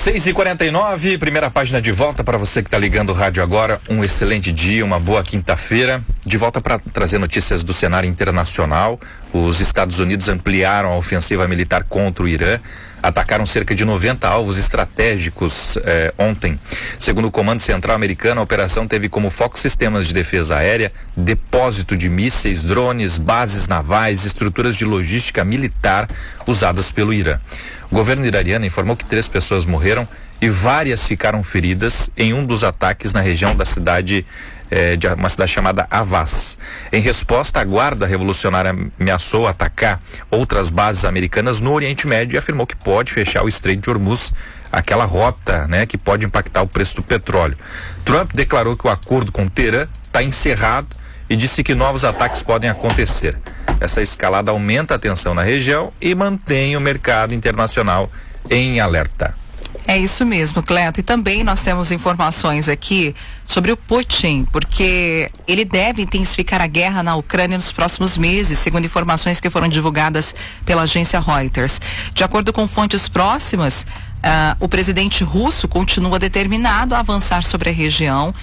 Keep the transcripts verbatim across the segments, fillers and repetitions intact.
seis e quarenta e nove, primeira página de volta para você que está ligando o rádio agora. Um excelente dia, uma boa quinta-feira. De volta para trazer notícias do cenário internacional. Os Estados Unidos ampliaram a ofensiva militar contra o Irã. Atacaram cerca de noventa alvos estratégicos eh, ontem. Segundo o Comando Central americano, a operação teve como foco sistemas de defesa aérea, depósito de mísseis, drones, bases navais, estruturas de logística militar usadas pelo Irã. O governo iraniano informou que três pessoas morreram e várias ficaram feridas em um dos ataques na região da cidade, eh, de uma cidade chamada Avaz. Em resposta, a Guarda Revolucionária ameaçou atacar outras bases americanas no Oriente Médio e afirmou que pode fechar o Estreito de Hormuz, aquela rota, né, que pode impactar o preço do petróleo. Trump declarou que o acordo com Teherã está encerrado e disse que novos ataques podem acontecer. Essa escalada aumenta a tensão na região e mantém o mercado internacional em alerta. É isso mesmo, Cleto. E também nós temos informações aqui sobre o Putin, porque ele deve intensificar a guerra na Ucrânia nos próximos meses, segundo informações que foram divulgadas pela agência Reuters. De acordo com fontes próximas, uh, o presidente russo continua determinado a avançar sobre a região.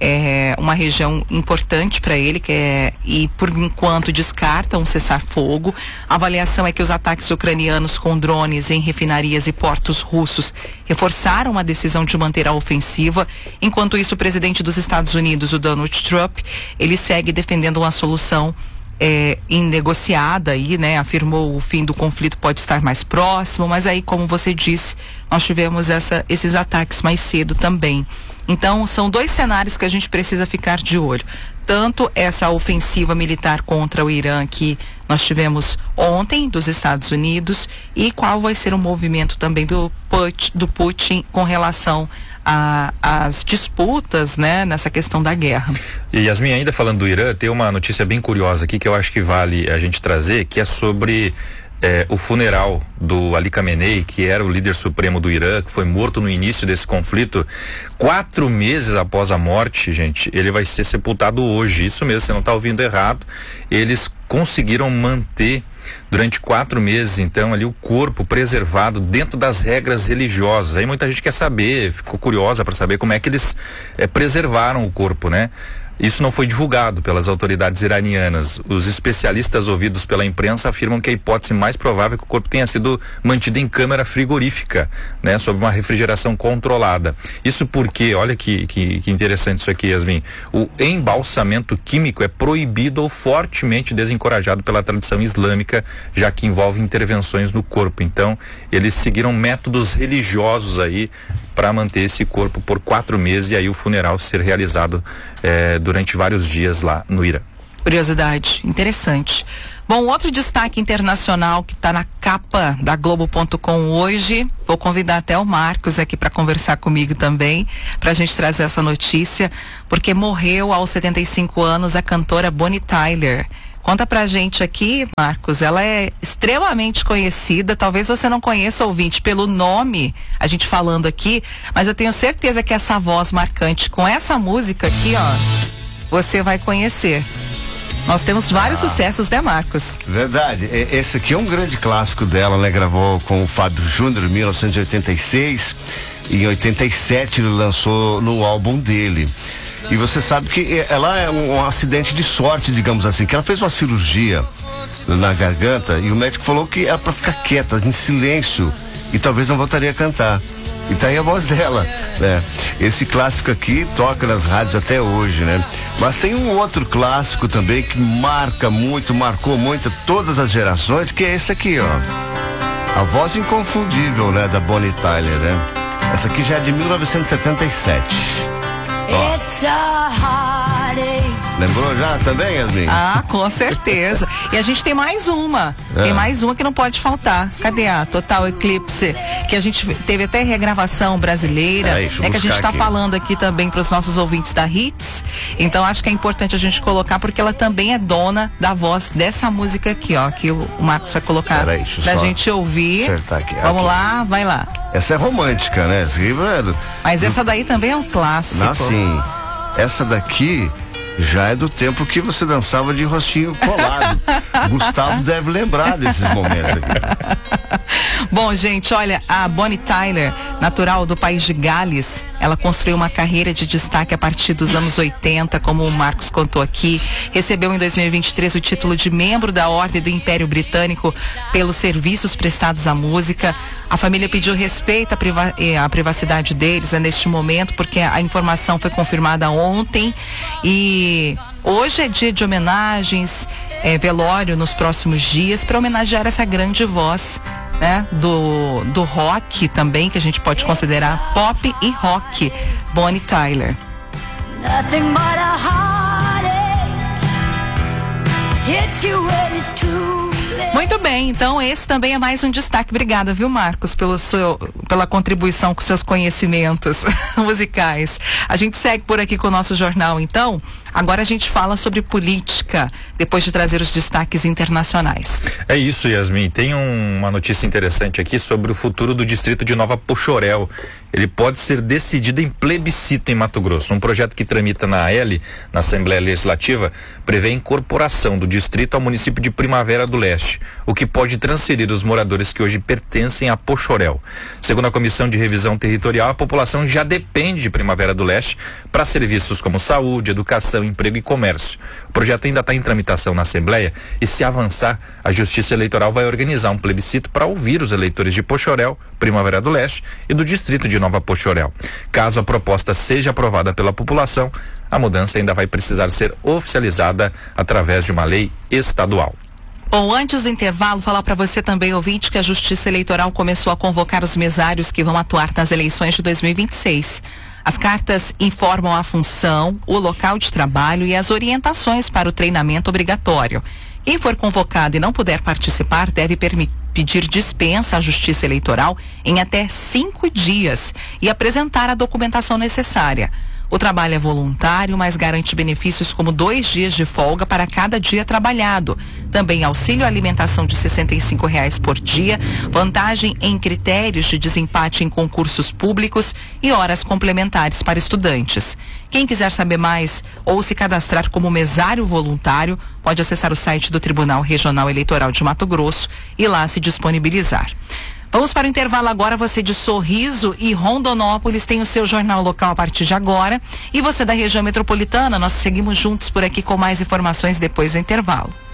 É uma região importante para ele, que é, e por enquanto descarta um cessar-fogo. A avaliação é que os ataques ucranianos com drones em refinarias e portos russos reforçaram a decisão de manter a ofensiva. Enquanto isso, o presidente dos Estados Unidos, o Donald Trump, ele segue defendendo uma solução É, negociada aí, né? Afirmou o fim do conflito pode estar mais próximo, mas aí, como você disse, nós tivemos essa, esses ataques mais cedo também. Então, são dois cenários que a gente precisa ficar de olho. Tanto essa ofensiva militar contra o Irã que nós tivemos ontem dos Estados Unidos e qual vai ser o movimento também do, Put, do Putin com relação A, as disputas, né, nessa questão da guerra. E Yasmin, ainda falando do Irã, tem uma notícia bem curiosa aqui que eu acho que vale a gente trazer, que é sobre eh, o funeral do Ali Khamenei, que era o líder supremo do Irã, que foi morto no início desse conflito. Quatro meses após a morte, gente, ele vai ser sepultado hoje. Isso mesmo, você não está ouvindo errado. Eles conseguiram manter durante quatro meses, então, ali o corpo preservado dentro das regras religiosas. Aí muita gente quer saber, ficou curiosa para saber como é que eles é, preservaram o corpo, né? Isso não foi divulgado pelas autoridades iranianas. Os especialistas ouvidos pela imprensa afirmam que a hipótese mais provável é que o corpo tenha sido mantido em câmara frigorífica, né, sob uma refrigeração controlada. Isso porque, olha que, que, que interessante isso aqui, Yasmin, o embalsamento químico é proibido ou fortemente desencorajado pela tradição islâmica, já que envolve intervenções no corpo. Então, eles seguiram métodos religiosos aí para manter esse corpo por quatro meses e aí o funeral ser realizado eh, durante vários dias lá no Irã. Curiosidade, interessante. Bom, outro destaque internacional que está na capa da Globo ponto com hoje, vou convidar até o Marcos aqui para conversar comigo também, para a gente trazer essa notícia, porque morreu aos setenta e cinco anos a cantora Bonnie Tyler. Conta pra gente aqui, Marcos, ela é extremamente conhecida, talvez você não conheça, ouvinte, pelo nome, a gente falando aqui, mas eu tenho certeza que essa voz marcante com essa música aqui, ó, você vai conhecer. Nós temos vários ah, sucessos, né, Marcos? Verdade, esse aqui é um grande clássico dela, né, gravou com o Fábio Júnior em mil novecentos e oitenta e seis, e em oitenta e sete ele lançou no álbum dele. E você sabe que ela é um, um acidente de sorte, digamos assim, que ela fez uma cirurgia na garganta e o médico falou que era pra ficar quieta, em silêncio, e talvez não voltaria a cantar. E tá aí a voz dela, né? Esse clássico aqui toca nas rádios até hoje, né? Mas tem um outro clássico também que marca muito, marcou muito todas as gerações, que é esse aqui, ó. A voz inconfundível, né, da Bonnie Tyler, né? Essa aqui já é de mil novecentos e setenta e sete. Ó. Lembrou já também, Yasmin? Ah, com certeza. E a gente tem mais uma. É. Tem mais uma que não pode faltar. Cadê a Total Eclipse? Que a gente teve até regravação brasileira. É, é que a gente está falando aqui também para os nossos ouvintes da Hits. Então acho que é importante a gente colocar, porque ela também é dona da voz dessa música aqui, ó. Que o Marcos vai colocar aí, pra gente ouvir. Aqui. Vamos aqui. lá, vai lá. Essa é romântica, né? Essa aqui, Mas essa daí também é um clássico. Ah, sim. Essa daqui já é do tempo que você dançava de rostinho colado. Gustavo deve lembrar desses momentos aqui. Bom, gente, olha, a Bonnie Tyler, natural do país de Gales, ela construiu uma carreira de destaque a partir dos anos oitenta, como o Marcos contou aqui. Recebeu em dois mil e vinte e três o título de membro da Ordem do Império Britânico pelos serviços prestados à música. A família pediu respeito à, priva à privacidade deles né, neste momento, porque a informação foi confirmada ontem e hoje é dia de homenagens, é, velório nos próximos dias para homenagear essa grande voz, né, do, do rock também, que a gente pode considerar pop e rock, Bonnie Tyler. Nothing but a heartache hits you when it's too late. Muito bem, então esse também é mais um destaque. Obrigada, viu, Marcos, pelo seu, pela contribuição com seus conhecimentos musicais. A gente segue por aqui com o nosso jornal, então. Agora a gente fala sobre política, depois de trazer os destaques internacionais. É isso, Yasmin. Tem um, uma notícia interessante aqui sobre o futuro do distrito de Nova Poxoréu. Ele pode ser decidido em plebiscito em Mato Grosso. Um projeto que tramita na A L, na Assembleia Legislativa, prevê a incorporação do distrito ao município de Primavera do Leste, o que pode transferir os moradores que hoje pertencem a Poxoréu. Segundo a Comissão de Revisão Territorial, a população já depende de Primavera do Leste para serviços como saúde, educação, emprego e comércio. O projeto ainda está em tramitação na Assembleia e, se avançar, a Justiça Eleitoral vai organizar um plebiscito para ouvir os eleitores de Poxoréu, Primavera do Leste e do distrito de Nova Poxoréu. Caso a proposta seja aprovada pela população, a mudança ainda vai precisar ser oficializada através de uma lei estadual. Bom, antes do intervalo, falar para você também, ouvinte, que a Justiça Eleitoral começou a convocar os mesários que vão atuar nas eleições de dois mil e vinte e seis. As cartas informam a função, o local de trabalho e as orientações para o treinamento obrigatório. Quem for convocado e não puder participar deve pedir dispensa à Justiça Eleitoral em até cinco dias e apresentar a documentação necessária. O trabalho é voluntário, mas garante benefícios como dois dias de folga para cada dia trabalhado. Também auxílio alimentação de sessenta e cinco reais por dia, vantagem em critérios de desempate em concursos públicos e horas complementares para estudantes. Quem quiser saber mais ou se cadastrar como mesário voluntário, pode acessar o site do Tribunal Regional Eleitoral de Mato Grosso e lá se disponibilizar. Vamos para o intervalo agora. Você de Sorriso e Rondonópolis tem o seu jornal local a partir de agora. E você da região metropolitana, nós seguimos juntos por aqui com mais informações depois do intervalo.